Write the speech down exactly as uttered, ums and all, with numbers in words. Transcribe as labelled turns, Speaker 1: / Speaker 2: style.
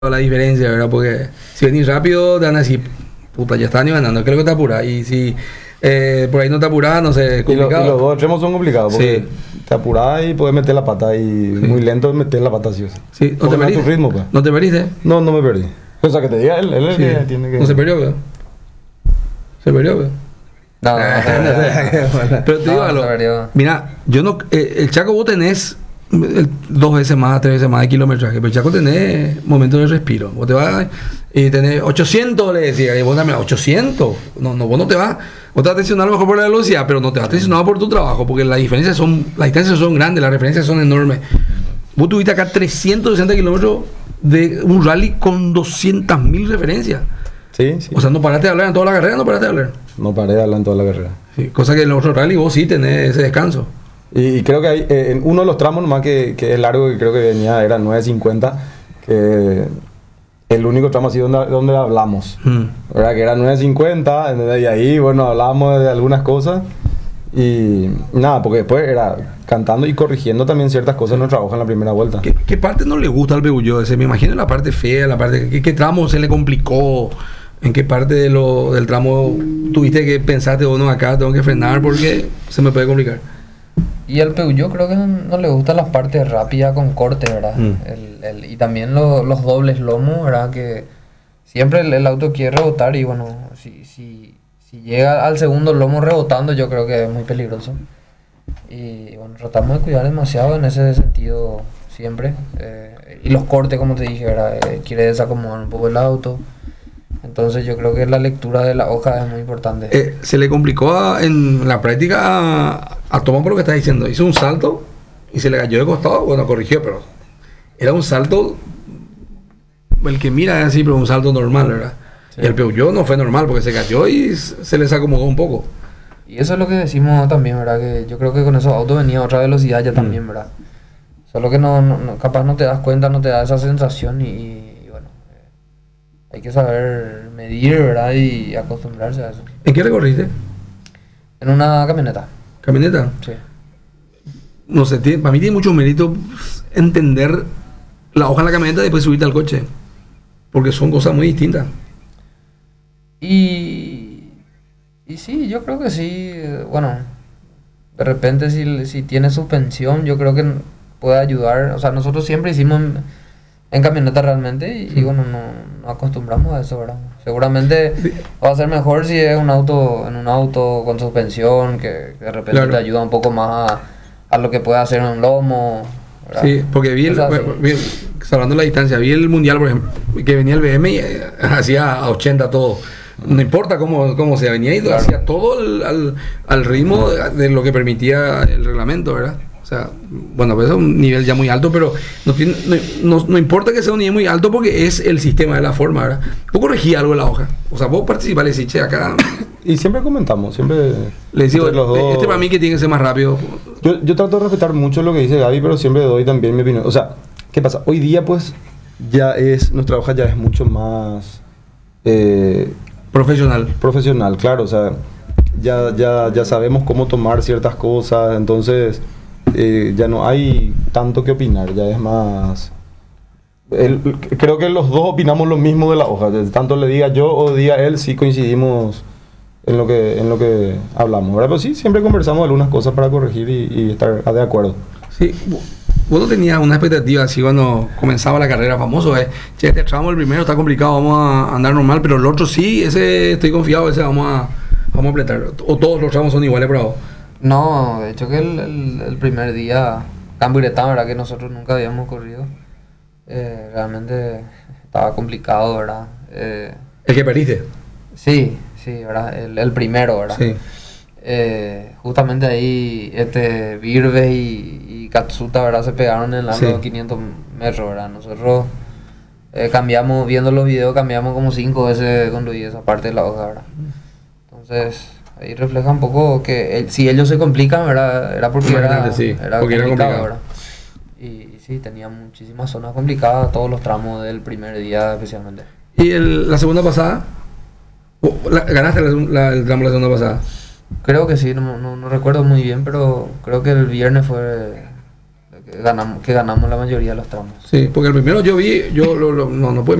Speaker 1: la diferencia, ¿verdad? Porque si venís rápido, te van a decir, puta, ya están ganando, creo que te apuras. Y si eh, por ahí no te apuras, no sé, es
Speaker 2: Y, lo-
Speaker 1: complicado.
Speaker 2: y los dos extremos son complicados porque
Speaker 1: Sí.
Speaker 2: te apuras y puedes meter la pata y muy lento meter la pata sí o sí.
Speaker 1: Sí, no te
Speaker 2: Porque no es tu
Speaker 1: perdiste.
Speaker 2: ritmo, pues.
Speaker 1: No te perdiste.
Speaker 2: No, no me perdí. O sea, que te diga él, él es
Speaker 1: Sí.
Speaker 2: el que tiene que...
Speaker 1: No se perdió, ¿verdad? Se perdió, ¿verdad?
Speaker 3: No, no, no,
Speaker 1: Pero te
Speaker 3: No,
Speaker 1: digo
Speaker 3: no
Speaker 1: algo.
Speaker 3: se perdió.
Speaker 1: Mira, yo no. eh, el Chaco vos tenés eh, dos veces más, tres veces más de kilometraje. Pero el Chaco tenés momentos de respiro. Vos te vas y tenés ochocientos, le decía. Y vos también, ochocientos. No, no, vos no te vas. Vos te vas tensionado a lo mejor por la velocidad, pero no te vas tensionado por tu trabajo. Porque las diferencias son. Las distancias son grandes, las referencias son enormes. Vos tuviste acá trescientos sesenta kilómetros de un rally con doscientas mil referencias.
Speaker 2: Sí, sí.
Speaker 1: O sea, no paraste de hablar en toda la carrera, no paraste de hablar.
Speaker 2: No paré de hablar en toda la carrera.
Speaker 1: Sí, cosa que en los otros rally vos sí tenés ese descanso.
Speaker 2: Y, y creo que hay, eh, en uno de los tramos nomás que, que es largo, que creo que venía, era nueve cincuenta, que el único tramo así donde, donde hablamos.
Speaker 1: Mm.
Speaker 2: ¿Verdad? Que era nueve cincuenta, y ahí, bueno, hablábamos de algunas cosas. Y nada, porque después era cantando y corrigiendo también ciertas cosas en nuestra hoja en la primera vuelta.
Speaker 1: ¿Qué, qué parte no le gusta al Peugeot ese? Me imagino la parte fea, la parte... ¿Qué, qué tramo se le complicó? ¿En qué parte de lo, del tramo tuviste que pensaste, bueno, acá tengo que frenar porque se me puede complicar?
Speaker 3: Y al Peugeot creo que no, no le gustan las partes rápidas con corte, ¿verdad?
Speaker 2: Mm.
Speaker 3: El, el, y también lo- los dobles lomos, ¿verdad? Que siempre el, el auto quiere rebotar y bueno, si, si, si llega al segundo lomo rebotando yo creo que es muy peligroso. Y bueno, tratamos de cuidar demasiado en ese sentido siempre. Eh, y los cortes, como te dije, ¿verdad? Eh, quiere desacomodar un poco el auto. Entonces yo creo que la lectura de la hoja es muy importante.
Speaker 1: Eh, se le complicó a- en la práctica a, a Tomás por lo que estás diciendo. Hizo un salto y se le cayó de costado. Bueno, corrigió, pero era un salto... El que mira es así, pero un salto normal, ¿verdad?
Speaker 3: Sí.
Speaker 1: Y el Peugeot no fue normal porque se cayó y s- se les acomodó un poco.
Speaker 3: Y eso es lo que decimos también, ¿verdad? Que yo creo que con esos autos venía a otra velocidad ya también, ¿verdad? Solo que no, no- no- capaz no te das cuenta, no te da esa sensación y, y bueno, eh, hay que saber medir, ¿verdad? Y acostumbrarse a eso.
Speaker 1: ¿En qué recorriste?
Speaker 3: En una camioneta,
Speaker 1: ¿Camioneta?
Speaker 3: sí.
Speaker 1: No sé, tiene- para mí tiene mucho mérito entender la hoja en la camioneta y después subirte al coche. Porque son cosas muy distintas.
Speaker 3: Y, y sí, yo creo que sí, eh, bueno, de repente si, si tiene suspensión, yo creo que puede ayudar. O sea, nosotros siempre hicimos en, en camioneta realmente y, y bueno, no, no acostumbramos a eso, ¿verdad? Seguramente va a ser mejor si es un auto, en un auto con suspensión, que, que de repente
Speaker 1: Claro.
Speaker 3: te ayuda un poco más a, a lo que puede hacer un lomo, ¿verdad?
Speaker 1: Sí, porque vi el,
Speaker 3: Cosas así.
Speaker 1: vi el- hablando de la distancia, vi el mundial, por ejemplo, que venía el B M y eh, hacía a ochenta todo. No importa cómo, cómo se venía y
Speaker 3: Claro.
Speaker 1: hacía todo al, al, al ritmo de, de lo que permitía el reglamento, ¿verdad? O sea, bueno, pues es un nivel ya muy alto, pero no, tiene, no, no, no importa que sea un nivel muy alto porque es el sistema de la forma, ¿verdad? Vos corregí algo en la hoja. O sea, vos participás, le decís, che, acá
Speaker 2: Y siempre comentamos, siempre...
Speaker 1: le decís,
Speaker 2: entre los dos-
Speaker 1: este para mí que tiene que ser más rápido.
Speaker 2: Yo, yo trato de respetar mucho lo que dice Gaby, pero siempre doy también mi opinión. O sea, ¿qué pasa? Hoy día, pues, ya es... Nuestra hoja ya es mucho más... eh,
Speaker 1: Profesional.
Speaker 2: profesional, claro, o sea, ya, ya, ya sabemos cómo tomar ciertas cosas, entonces eh, ya no hay tanto que opinar, ya es más... el- creo que los dos opinamos lo mismo de la hoja, tanto le diga yo o diga él, sí coincidimos en lo que, en lo que hablamos, ¿verdad? Pero sí, siempre conversamos algunas cosas para corregir y, y estar de acuerdo.
Speaker 1: Sí, vo- vos no tenías una expectativa así cuando comenzaba la carrera famoso, eh. Che, este tramo el primero está complicado, vamos a andar normal, pero el otro sí, ese estoy confiado, ese vamos a, vamos a apretar. O todos los tramos son iguales para vos.
Speaker 3: No, de hecho que el, el, el primer día, Camburetán, ¿verdad? Que nosotros nunca habíamos corrido. Eh, realmente estaba complicado, ¿verdad? Eh,
Speaker 1: El que perdiste.
Speaker 3: sí, sí, ¿verdad? El, el primero, ¿verdad?
Speaker 1: Sí.
Speaker 3: Eh, justamente ahí, este, Virves y, y Katsuta, ¿verdad? Se pegaron en
Speaker 1: Sí.
Speaker 3: los quinientos metros, ¿verdad? Nosotros eh, cambiamos, viendo los videos, cambiamos como cinco veces cuando vi esa parte de la hoja, ¿verdad? Entonces, ahí refleja un poco que el- si ellos se complican, ¿verdad? Era porque era,
Speaker 1: Imagínate, sí,
Speaker 3: era
Speaker 1: porque era
Speaker 3: complicado,
Speaker 1: complicado.
Speaker 3: ¿verdad? Y, y sí, tenía muchísimas zonas complicadas, todos los tramos del primer día especialmente.
Speaker 1: ¿Y el- la segunda pasada? O- la- ¿Ganaste la, la- el tramo la segunda pasada?
Speaker 3: Creo que sí, no, no, no recuerdo muy bien, pero creo que el viernes fue el ganamos, que ganamos la mayoría de los tramos.
Speaker 1: Sí, porque el primero yo vi, yo lo, lo- no, no puedo